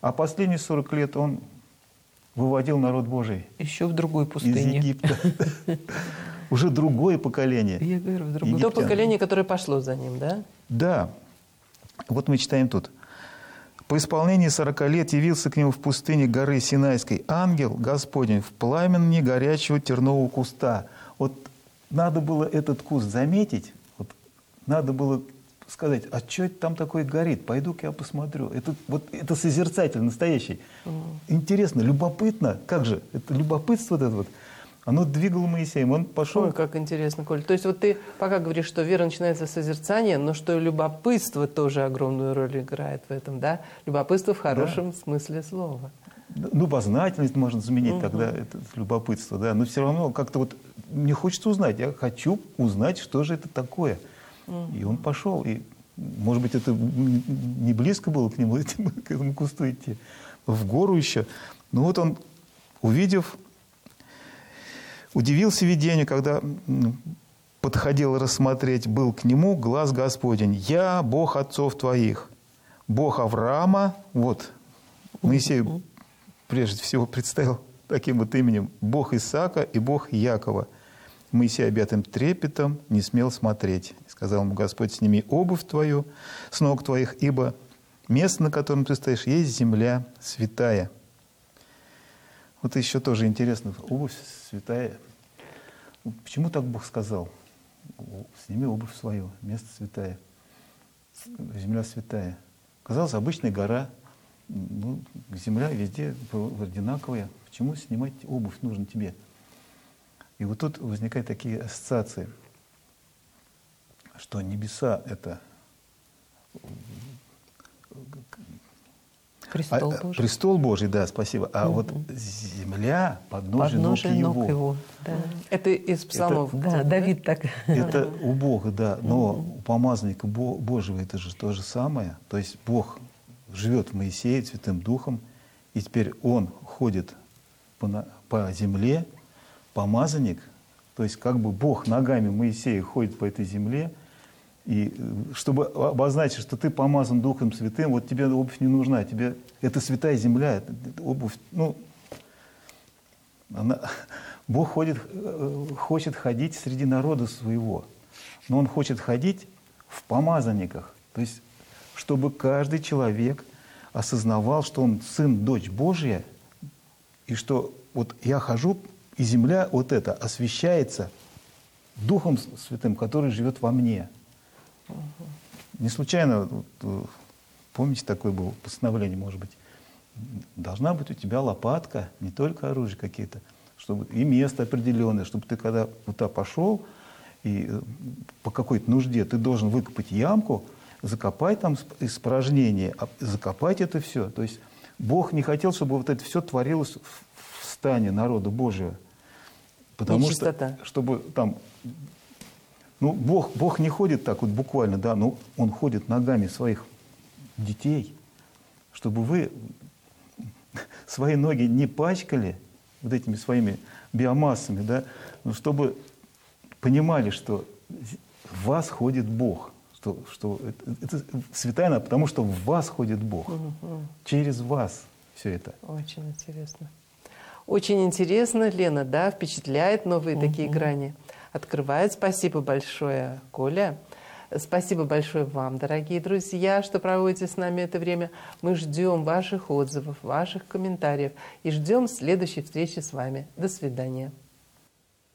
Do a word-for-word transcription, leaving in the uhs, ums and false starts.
А последние сорок лет он выводил народ Божий. Еще в другой пустыне. Из Египта. Уже другое поколение. Я говорю, в другое. То поколение, которое пошло за ним, да? Да. Вот мы читаем тут. По исполнении сорока лет явился к нему в пустыне горы Синайской ангел Господень в пламени горячего тернового куста. Вот надо было этот куст заметить, вот, надо было сказать, а что это там такое горит? Пойду-ка я посмотрю. Это, вот, это созерцатель настоящий. Mm. Интересно, любопытно. Как же? Это любопытство вот это вот. Оно двигало Моисеем. Он пошел. Ой, как интересно, Коль. То есть вот ты пока говоришь, что вера начинается с созерцания, но что любопытство тоже огромную роль играет в этом, да? Любопытство в хорошем да. смысле слова. Ну, познательность можно заменить угу. тогда, это любопытство, да. Но все равно как-то вот мне хочется узнать. Я хочу узнать, что же это такое. Угу. И он пошел. И, может быть, это не близко было к нему, к этому кусту идти. В гору еще. Но вот он, увидев, удивился видению, когда подходил рассмотреть, был к нему глаз Господень. «Я Бог отцов твоих, Бог Авраама». Вот, Моисей прежде всего представил таким вот именем Бог Исаака и Бог Якова. Моисей объятым трепетом не смел смотреть. Сказал ему Господь: «Сними обувь твою с ног твоих, ибо место, на котором ты стоишь, есть земля святая». Вот еще тоже интересно. Обувь святая. Почему так Бог сказал? Сними обувь свою, место святая. Земля святая. Казалось, обычная гора. Ну, земля везде одинаковая. Почему снимать обувь нужно тебе? И вот тут возникают такие ассоциации, что небеса — это престол, а, Божий. Престол Божий, да, спасибо. А угу. вот земля — подножие, подножие ног, ног его. его. Да. Это из псалмов. Это, да, Давид так. Это у Бога, да. Но у помазанника Божьего это же то же самое. То есть Бог живет в Моисее Святым Духом, и теперь Он ходит по, по земле, помазанник, то есть как бы Бог ногами Моисея ходит по этой земле, и чтобы обозначить, что ты помазан Духом Святым, вот тебе обувь не нужна, тебе это святая земля, это, это обувь, ну, она, Бог ходит, хочет ходить среди народа своего, но Он хочет ходить в помазанниках, то есть чтобы каждый человек осознавал, что он сын, дочь Божья, и что вот я хожу, и земля вот эта освящается Духом Святым, который живет во мне. Угу. Не случайно, вот, помните, такое было постановление, может быть, должна быть у тебя лопатка, не только оружие какие-то, чтобы и место определенное, чтобы ты когда туда пошел, и по какой-то нужде ты должен выкопать ямку, закопать там испражнение, закопать это все. То есть Бог не хотел, чтобы вот это все творилось в стане народа Божьего. Потому что, чтобы там, ну, Бог, Бог не ходит так вот буквально, да, но Он ходит ногами своих детей, чтобы вы свои ноги не пачкали вот этими своими биомассами, да, но чтобы понимали, что в вас ходит Бог. Что, что это, это святая она, потому что в вас ходит Бог. Угу. Через вас все это. Очень интересно. Очень интересно, Лена, да, впечатляет новые угу. такие грани. Открывает. Спасибо большое, Коля. Спасибо большое вам, дорогие друзья, что проводите с нами это время. Мы ждем ваших отзывов, ваших комментариев и ждем следующей встречи с вами. До свидания.